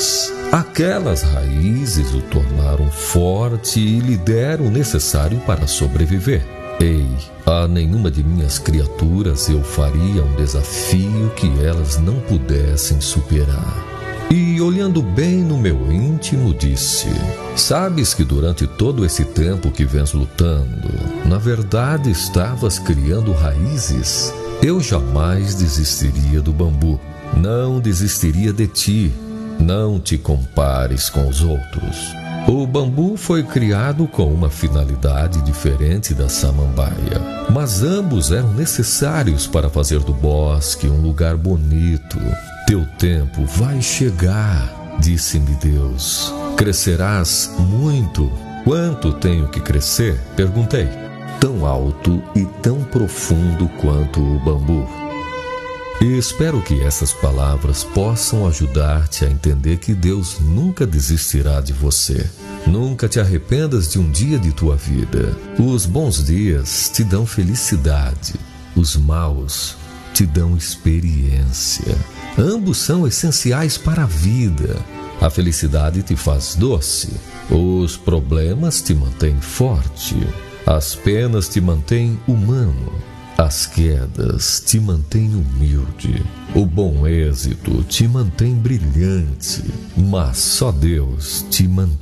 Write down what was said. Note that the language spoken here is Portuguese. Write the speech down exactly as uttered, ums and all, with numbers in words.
raízes. Aquelas raízes o tornaram forte e lhe deram o necessário para sobreviver. Ei, a nenhuma de minhas criaturas eu faria um desafio que elas não pudessem superar. E olhando bem no meu íntimo, disse: sabes que durante todo esse tempo que vens lutando, na verdade estavas criando raízes? Eu jamais desistiria do bambu, não desistiria de ti. Não te compares com os outros. O bambu foi criado com uma finalidade diferente da samambaia, mas ambos eram necessários para fazer do bosque um lugar bonito. Teu tempo vai chegar, disse-me Deus. Crescerás muito. Quanto tenho que crescer? Perguntei. Tão alto e tão profundo quanto o bambu. E espero que essas palavras possam ajudar-te a entender que Deus nunca desistirá de você. Nunca te arrependas de um dia de tua vida. Os bons dias te dão felicidade. Os maus te dão experiência. Ambos são essenciais para a vida. A felicidade te faz doce. Os problemas te mantêm forte. As penas te mantêm humano. As quedas te mantêm humilde. O bom êxito te mantém brilhante. Mas só Deus te mantém